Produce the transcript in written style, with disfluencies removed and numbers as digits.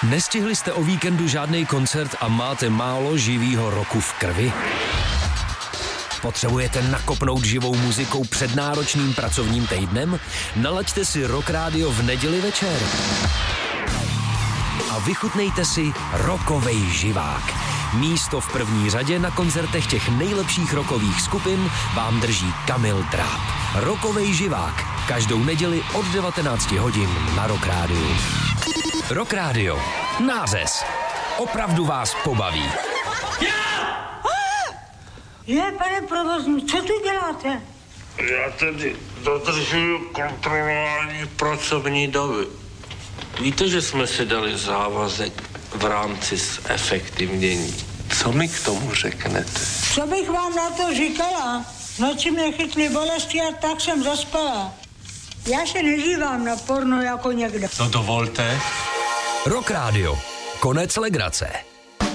Nestihli jste o víkendu žádný koncert a máte málo živýho roku v krvi? Potřebujete nakopnout živou muzikou před náročným pracovním týdnem? Nalaďte si Rock Radio v neděli večer. A vychutnejte si rockovej živák. Místo v první řadě na koncertech těch nejlepších rockových skupin vám drží Kamil Dráp. Rockovej živák. Každou neděli od 19 hodin na Rock Radio. Rock Radio. Nářez. Opravdu vás pobaví. Je, pane provozní, co tu děláte? Já tedy dodržuju kontrolování pracovní doby. Víte, že jsme si dali závazek v rámci zefektivnění. Co mi k tomu řeknete? Co bych vám na to říkala? V noci mě chytly bolesti a tak jsem zaspala. Já se nedívám na porno jako někdo. No dovolte. Rock Radio. Konec legrace.